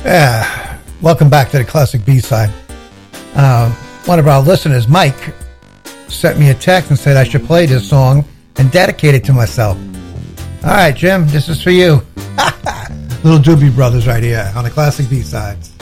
Yeah, welcome back to the Classic B-Side. One of our listeners, Mike, sent me a text and said I should play this song and dedicate it to myself. All right, Jim, this is for you. Little Doobie Brothers right here on the Classic B-Sides.